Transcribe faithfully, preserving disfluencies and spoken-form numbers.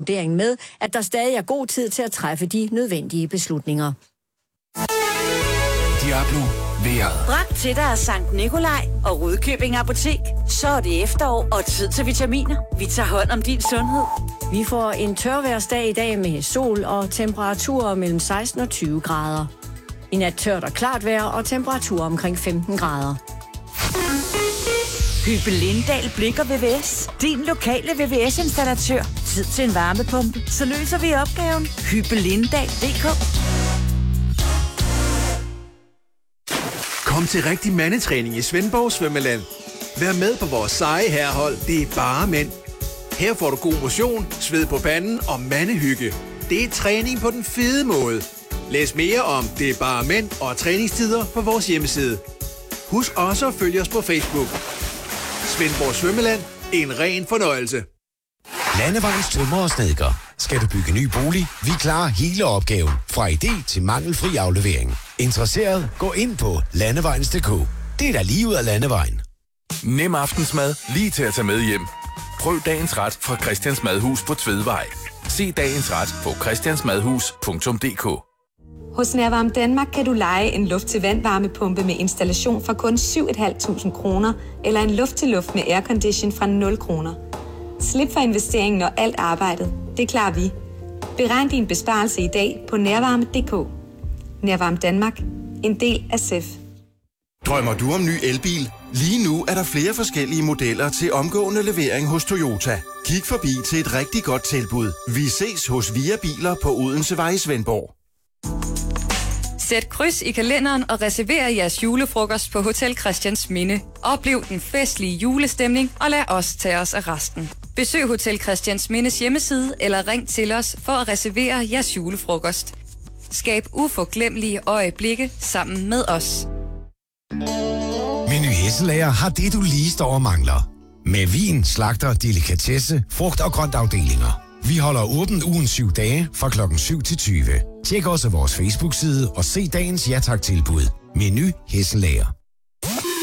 vurdering med, at der stadig er god tid til at træffe de nødvendige beslutninger. Diablo vejret. Bragt til dig af Sankt Nikolaj og Rudkøbing Apotek. Så er det efterår og tid til vitaminer. Vi tager hånd om din sundhed. Vi får en tørværsdag i dag med sol og temperaturer mellem seksten og tyve grader. I nat tørt og klart vejr og temperaturer omkring femten grader. Hyppe Lindahl Blik og V V S. Din lokale V V S-installatør. Tid til en varmepumpe. Så løser vi opgaven. Hyppe Lindahl punktum d k. Kom til rigtig mandetræning i Svendborg Svømmeland. Vær med på vores seje herrehold. Det er bare mænd. Her får du god motion, sved på panden og mandehygge. Det er træning på den fede måde. Læs mere om Det er bare mænd og træningstider på vores hjemmeside. Husk også at følge os på Facebook. Svendborg Svømmeland. En ren fornøjelse. Landevejens tømrer og snedker. Skal du bygge ny bolig? Vi klarer hele opgaven. Fra idé til mangelfri aflevering. Interesseret? Gå ind på landevejens punktum d k. Det er da lige ud af landevejen. Nem aftensmad, lige til at tage med hjem. Prøv dagens ret fra Christians Madhus på Tvedvej. Se dagens ret på christiansmadhus punktum d k. Hos Nærvarme Danmark kan du leje en luft-til-vand-varmepumpe med installation for kun syv tusind fem hundrede kroner eller en luft-til-luft med aircondition fra nul kroner. Slip for investeringen og alt arbejdet. Det klarer vi. Beregn din besparelse i dag på nærvarme punktum d k. Nærvarme Danmark. En del af S E F. Drømmer du om ny elbil? Lige nu er der flere forskellige modeller til omgående levering hos Toyota. Kig forbi til et rigtig godt tilbud. Vi ses hos Via Biler på Odensevej i Svendborg. Sæt kryds i kalenderen og reserver jeres julefrokost på Hotel Christiansminde. Oplev den festlige julestemning og lad os tage os af resten. Besøg Hotel Christiansmindes hjemmeside eller ring til os for at reservere jeres julefrokost. Skab uforglemmelige øjeblikke sammen med os. Meny Hesselager har det, du lige står og mangler. Med vin, slagter, delikatesse, frugt og grønt afdelinger. Vi holder åbent ugen syv dage fra klokken syv til tyve. Tjek også vores Facebook-side og se dagens ja tak tilbud. Meny Hesselager.